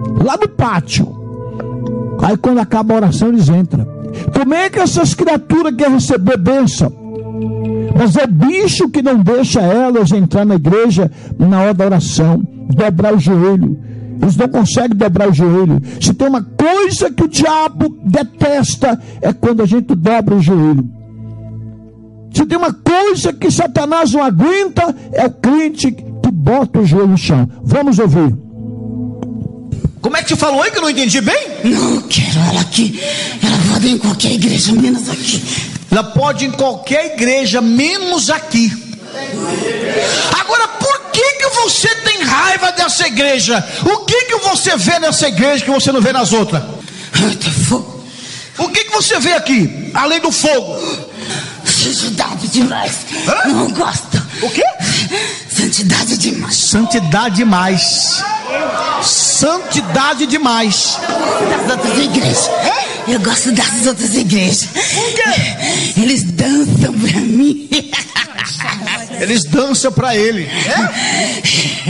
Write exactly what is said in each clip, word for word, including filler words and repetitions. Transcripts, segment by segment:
lá no pátio. Aí quando acaba a oração eles entram. Como é que essas criaturas querem receber bênção? Mas é bicho que não deixa elas entrar na igreja na hora da oração, dobrar o joelho. Eles não conseguem dobrar o joelho. Se tem uma coisa que o diabo detesta, é quando a gente dobra o joelho. Se tem uma coisa que Satanás não aguenta, é o crente que bota o joelho no chão. Vamos ouvir. Como é que você falou aí que eu não entendi bem? Não quero ela aqui. Ela pode ir em qualquer igreja, menos aqui. Ela pode ir em qualquer igreja, menos aqui. Agora, por que que você tem raiva dessa igreja? O que que você vê nessa igreja que você não vê nas outras? Muito fogo. O que que você vê aqui, além do fogo? Santidade demais. Hã? Não gosto. O quê? Santidade demais. Santidade demais. Santidade demais. Das outras igrejas. Eu gosto das outras igrejas. Por quê? Eles dançam pra mim. Eles dançam pra ele. É?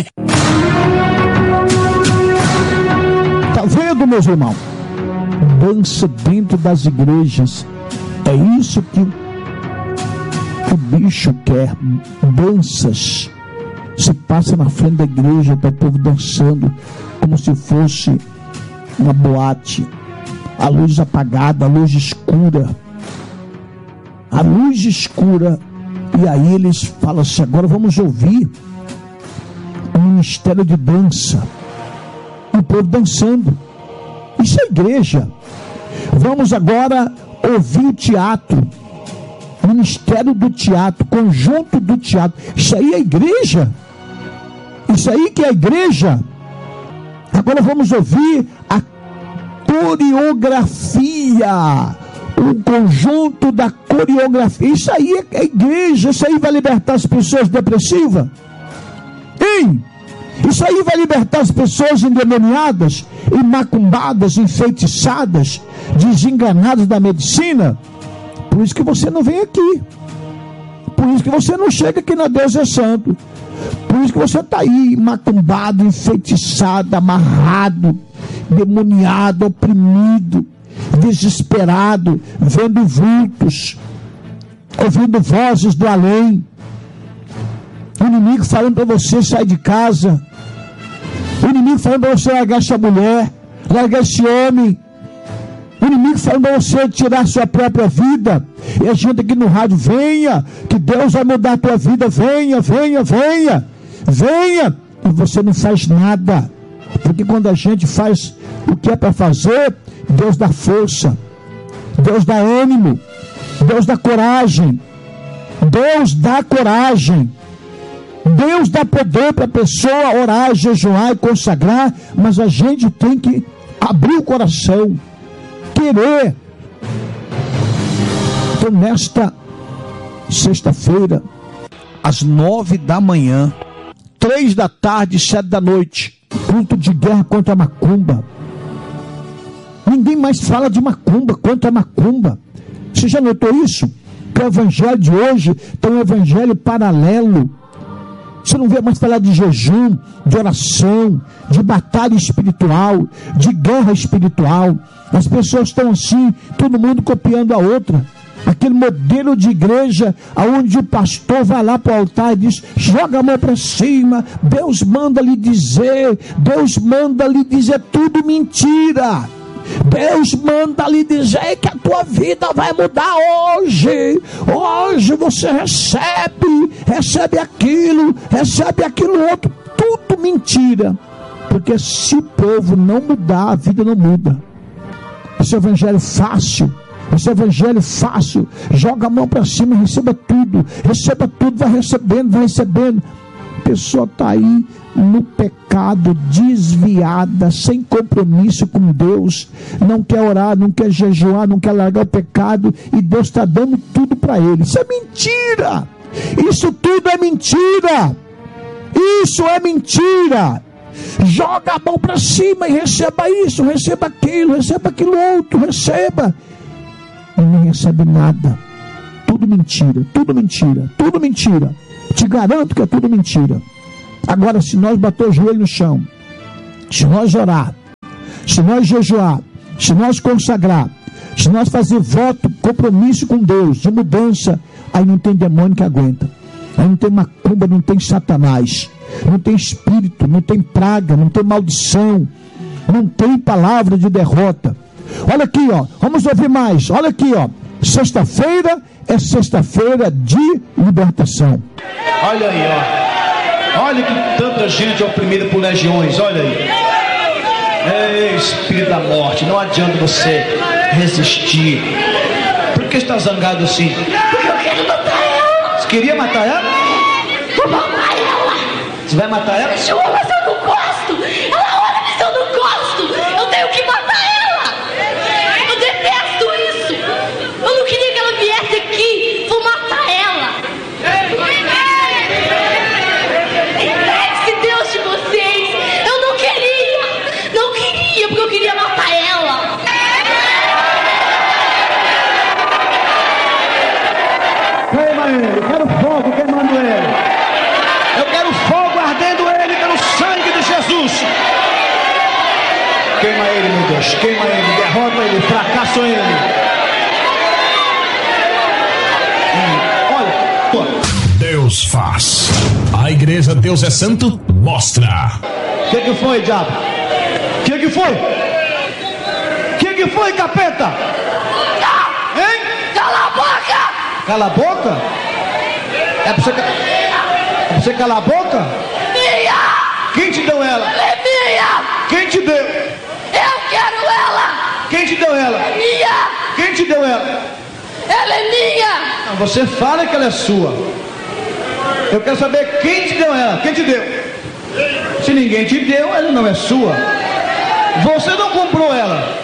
Tá vendo, meus irmãos? Dança dentro das igrejas. É isso que o bicho quer. Danças. Se passa na frente da igreja, está o povo dançando como se fosse uma boate. A luz apagada, a luz escura. A luz escura. E aí eles falam assim: agora vamos ouvir o ministério de dança. O povo dançando. Isso é igreja. Vamos agora ouvir o teatro. Ministério do teatro, conjunto do teatro. Isso aí é igreja. Isso aí que é igreja. Agora vamos ouvir a coreografia. O conjunto da coreografia. Isso aí é igreja. Isso aí vai libertar as pessoas depressivas? Hein? Isso aí vai libertar as pessoas endemoniadas, macumbadas, enfeitiçadas, desenganadas da medicina? Por isso que você não vem aqui. Por isso que você não chega aqui na Deus é Santo. Por isso que você está aí macumbado, enfeitiçado, amarrado, demoniado, oprimido, desesperado, vendo vultos, ouvindo vozes do além. O inimigo falando para você sair de casa. O inimigo falando para você largar essa mulher, largar esse homem. O inimigo falando para você tirar sua própria vida. E a gente aqui no rádio: venha, que Deus vai mudar a tua vida. Venha, venha, venha. Venha. E você não faz nada. Porque quando a gente faz o que é para fazer, Deus dá força, Deus dá ânimo, Deus dá coragem. Deus dá coragem. Deus dá poder para a pessoa orar, jejuar e consagrar. Mas a gente tem que abrir o coração, querer. Então nesta sexta-feira, às nove da manhã, três da tarde, sete da noite, culto de guerra contra a macumba. Ninguém mais fala de macumba, contra a macumba. Você já notou isso? Que o evangelho de hoje tem um evangelho paralelo. Você não vê mais falar de jejum, de oração, de batalha espiritual, de guerra espiritual. As pessoas estão assim, todo mundo copiando a outra. Aquele modelo de igreja onde o pastor vai lá para o altar e diz: joga a mão para cima, Deus manda lhe dizer, Deus manda lhe dizer, tudo mentira. Deus manda lhe dizer que a tua vida vai mudar hoje. Hoje você recebe, recebe aquilo, recebe aquilo outro. Tudo mentira. Porque se o povo não mudar, a vida não muda. Esse evangelho fácil, esse evangelho fácil, joga a mão para cima, receba tudo, receba tudo, vai recebendo, vai recebendo. A pessoa está aí no pecado, desviada, sem compromisso com Deus, não quer orar, não quer jejuar, não quer largar o pecado, e Deus está dando tudo para ele. Isso é mentira. Isso tudo é mentira. Isso é mentira. Joga a mão para cima e receba isso, receba aquilo, receba aquilo outro, receba. E não recebe nada. Tudo mentira, tudo mentira, tudo mentira. Te garanto que é tudo mentira. Agora, se nós bater o joelho no chão, se nós orar, se nós jejuar, se nós consagrar, se nós fazer voto, compromisso com Deus, de mudança, aí não tem demônio que aguenta. Aí não tem macumba, não tem satanás, não tem espírito, não tem praga, não tem maldição, não tem palavra de derrota. Olha aqui, ó, vamos ouvir mais. Olha aqui, ó, sexta-feira é sexta-feira de libertação. Olha aí, ó, olha que tanta gente oprimida por legiões, olha aí. Ei, espírito da morte, não adianta você resistir. Por que está zangado assim? Porque eu quero matar ela. Você queria matar ela? Vou matar ela. Você vai matar ela? João, mas eu não gosto. Ela olha, mas eu não gosto. Eu tenho que matar ela. Eu detesto isso. Eu não queria que ela viesse aqui. Vou matar ela. Entregue-se Deus de vocês. Eu não queria. Não queria, porque eu queria matar ela. Queima ele, eu quero fogo queimando ele. Eu quero fogo ardendo ele pelo sangue de Jesus. Queima ele, meu Deus, queima ele, derrota ele, fracassa ele. Hum, olha, Deus faz. A igreja Deus é Santo mostra. o que que foi, diabo? O que que foi? O que que foi, capeta? Hein? Cala a boca! Cala a boca? É pra você, ca- é pra você calar a boca? Minha! Quem te deu ela? Ela é minha! Quem te deu? Eu quero ela! Quem te deu ela? Minha! Quem te deu ela? Ela é minha! Não, você fala que ela é sua. Eu quero saber quem te deu ela. Quem te deu? Se ninguém te deu, ela não é sua. Você não comprou ela.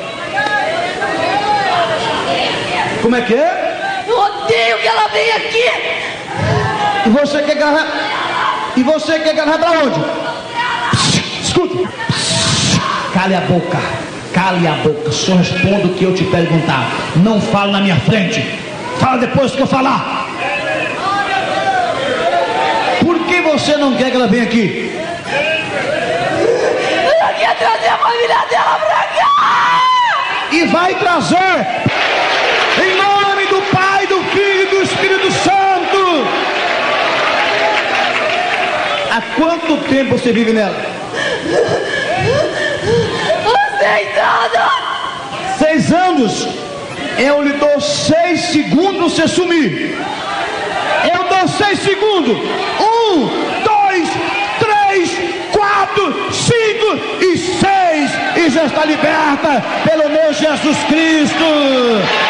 Como é que é? Eu odeio que ela venha aqui! E você quer que ela... E você quer que ela vá pra onde? Escuta. Cale a boca. Cale a boca. Só responda o que eu te perguntar. Não fale na minha frente. Fala depois que eu falar. Por que você não quer que ela venha aqui? Ela quer trazer a família dela pra cá! E vai trazer. Em nome do Pai, do Filho e do Espírito Santo. Há quanto tempo você vive nela? Seis anos! Seis anos. Eu lhe dou seis segundos você sumir. Eu dou seis segundos. Um, dois, três, quatro, cinco e seis. E já está liberta pelo meu Jesus Cristo.